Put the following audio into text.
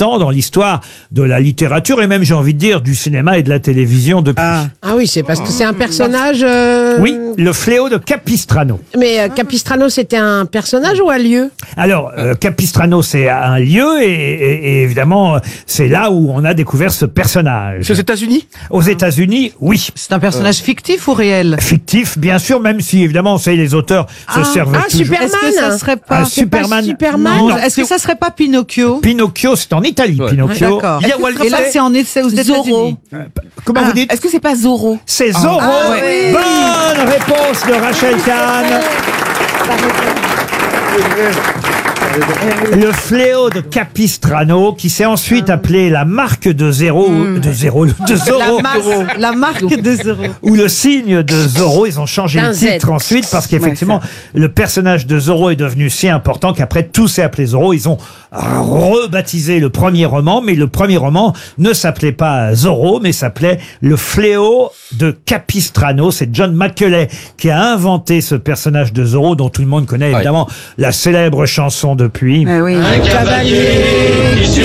important dans l'histoire de la littérature et même, j'ai envie de dire, du cinéma et de la télévision depuis. Ah oui, c'est parce que c'est un personnage... Oui, le fléau de Capistrano. Mais Capistrano, c'était un personnage ou un lieu? Alors, Capistrano, c'est un lieu et évidemment, c'est là où on a découvert ce personnage. C'est aux États-Unis? Aux États-Unis, oui. C'est un personnage fictif ou réel? Fictif, bien sûr, même si évidemment, les auteurs se servent toujours. Superman. Est-ce que ça serait pas... Superman. Superman. Non. Est-ce que ça serait pas Pinocchio? Pinocchio, c'est en Italie, Pinocchio. D'accord. Il y a Walt Et là, Disney. c'est en essai aux États-Unis. Comment vous dites? Est-ce que c'est pas Zorro? C'est Zorro. ouais. Bonne réponse de Rachel Kahn. Le fléau de Capistrano, qui s'est ensuite appelé la marque de Zorro, La marque de Zorro. ou le signe de Zorro. Ils ont changé le D'un Z. titre ensuite parce qu'effectivement, le personnage de Zorro est devenu si important qu'après tout s'est appelé Zorro. Ils ont rebaptisé le premier roman, mais le premier roman ne s'appelait pas Zorro, mais s'appelait Le fléau de Capistrano. C'est John Macaulay qui a inventé ce personnage de Zorro, dont tout le monde connaît évidemment la célèbre chanson depuis. Oui. Cavalier.